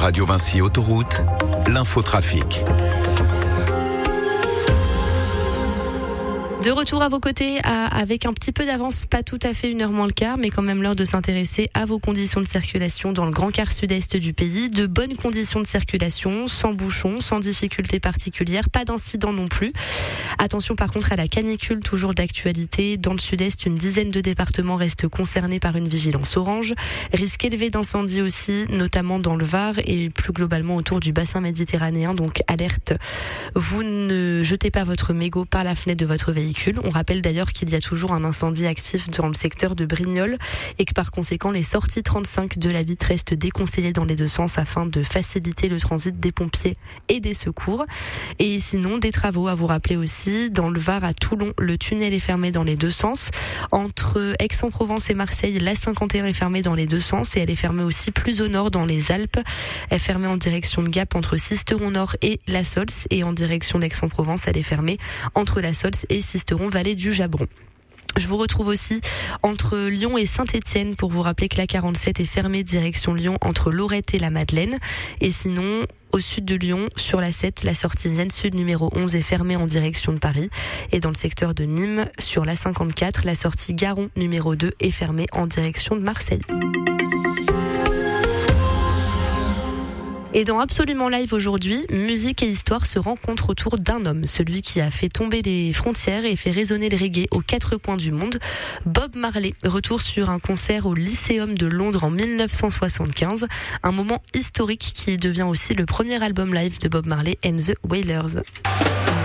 Radio Vinci Autoroute, l'infotrafic. De retour à vos côtés avec un petit peu d'avance, pas tout à fait 1 heure moins le quart, mais quand même l'heure de s'intéresser à vos conditions de circulation dans le grand quart sud-est du pays. De bonnes conditions de circulation, sans bouchons, sans difficultés particulières, pas d'incidents non plus. Attention par contre à la canicule, toujours d'actualité. Dans le sud-est, une dizaine de départements restent concernés par une vigilance orange. Risque élevé d'incendie aussi, notamment dans le Var et plus globalement autour du bassin méditerranéen. Donc alerte, vous ne jetez pas votre mégot par la fenêtre de votre véhicule. On rappelle d'ailleurs qu'il y a toujours un incendie actif dans le secteur de Brignoles et que par conséquent les sorties 35 de la Vitte restent déconseillées dans les deux sens afin de faciliter le transit des pompiers et des secours. Et sinon, des travaux à vous rappeler aussi. Dans le Var à Toulon, le tunnel est fermé dans les deux sens. Entre Aix-en-Provence et Marseille, la 51 est fermée dans les deux sens et elle est fermée aussi plus au nord dans les Alpes. Elle est fermée en direction de Gap entre Sisteron Nord et La Sols et en direction d'Aix-en-Provence, elle est fermée entre La Sols et Sisteron vallée du Jabron. Je vous retrouve aussi entre Lyon et Saint-Étienne pour vous rappeler que la 47 est fermée direction Lyon entre Lorette et la Madeleine. Et sinon, au sud de Lyon, sur la 7, la sortie Vienne Sud numéro 11 est fermée en direction de Paris. Et dans le secteur de Nîmes, sur la 54, la sortie Garon numéro 2 est fermée en direction de Marseille. Et dans Absolument Live aujourd'hui, musique et histoire se rencontrent autour d'un homme, celui qui a fait tomber les frontières et fait résonner le reggae aux 4 coins du monde. Bob Marley, retour sur un concert au Lycéum de Londres en 1975, un moment historique qui devient aussi le premier album live de Bob Marley and the Wailers.